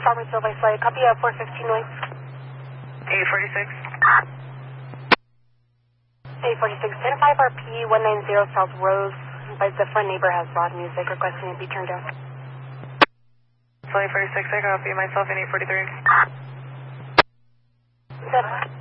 Farmersville by Slade. Copy 415 noise. 846. 846. 10-5 RP 190 South Rose. By the front neighbor has loud music requesting it be turned down. Slade 46, I copy myself in 843. 7.